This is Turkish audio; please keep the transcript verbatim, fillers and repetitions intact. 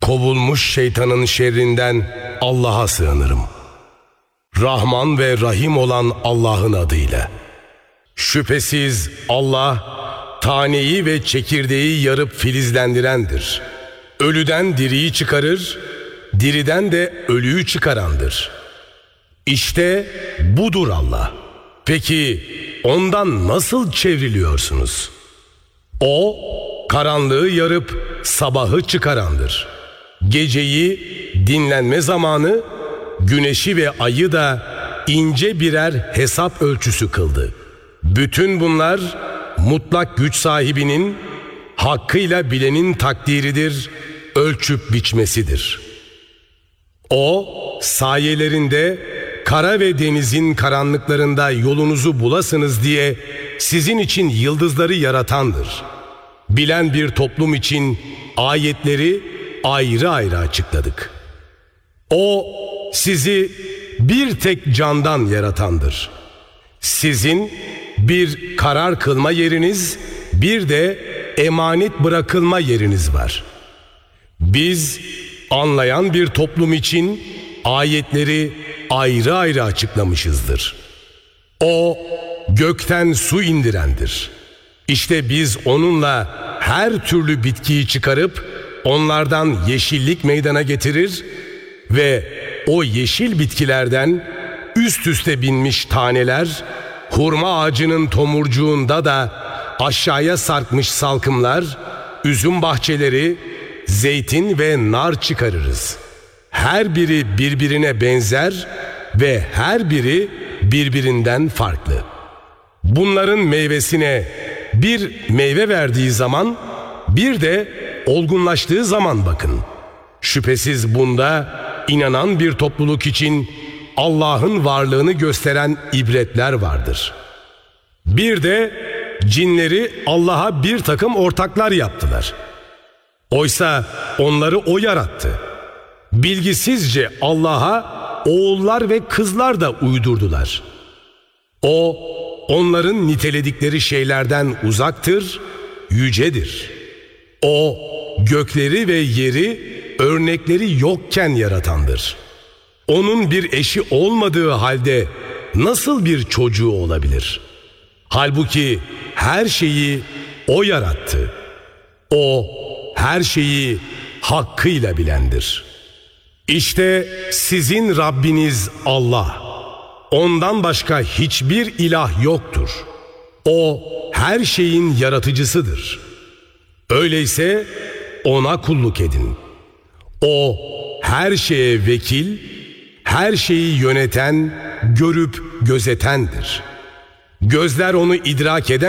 kovulmuş şeytanın şerrinden Allah'a sığınırım. Rahman ve Rahim olan Allah'ın adıyla. Şüphesiz Allah, taneyi ve çekirdeği yarıp filizlendirendir. Ölüden diriyi çıkarır, diriden de ölüyü çıkarandır. İşte budur Allah. Peki ondan nasıl çevriliyorsunuz? O, karanlığı yarıp sabahı çıkarandır. Geceyi dinlenme zamanı, güneşi ve ayı da ince birer hesap ölçüsü kıldı. Bütün bunlar mutlak güç sahibinin, hakkıyla bilenin takdiridir, ölçüp biçmesidir. O, sayelerinde, kara ve denizin karanlıklarında yolunuzu bulasınız diye sizin için yıldızları yaratandır. Bilen bir toplum için ayetleri ayrı ayrı açıkladık. O, sizi bir tek candan yaratandır. Sizin bir karar kılma yeriniz, bir de emanet bırakılma yeriniz var. Biz anlayan bir toplum için ayetleri ayrı ayrı açıklamışızdır. O, gökten su indirendir. İşte biz onunla her türlü bitkiyi çıkarıp onlardan yeşillik meydana getirir ve o yeşil bitkilerden üst üste binmiş taneler, hurma ağacının tomurcuğunda da aşağıya sarkmış salkımlar, üzüm bahçeleri, zeytin ve nar çıkarırız. Her biri birbirine benzer ve her biri birbirinden farklı. Bunların meyvesine bir meyve verdiği zaman, bir de olgunlaştığı zaman bakın. Şüphesiz bunda inanan bir topluluk için Allah'ın varlığını gösteren ibretler vardır. Bir de cinleri Allah'a bir takım ortaklar yaptılar. Oysa onları O yarattı. Bilgisizce Allah'a oğullar ve kızlar da uydurdular. O, onların niteledikleri şeylerden uzaktır, yücedir. O, gökleri ve yeri örnekleri yokken yaratandır. Onun bir eşi olmadığı halde nasıl bir çocuğu olabilir? Halbuki her şeyi O yarattı. O, her şeyi hakkıyla bilendir. İşte sizin Rabbiniz Allah. Ondan başka hiçbir ilah yoktur. O, her şeyin yaratıcısıdır. Öyleyse O'na kulluk edin. O, her şeye vekil, her şeyi yöneten, görüp gözetendir. Gözler onu idrak eden